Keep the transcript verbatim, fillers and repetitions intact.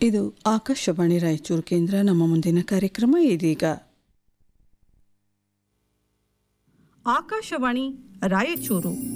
ಇದು ಆಕಾಶವಾಣಿ ರಾಯಚೂರು ಕೇಂದ್ರ. ನಮ್ಮ ಮುಂದಿನ ಕಾರ್ಯಕ್ರಮ ಇದೀಗ. ಆಕಾಶವಾಣಿ ರಾಯಚೂರು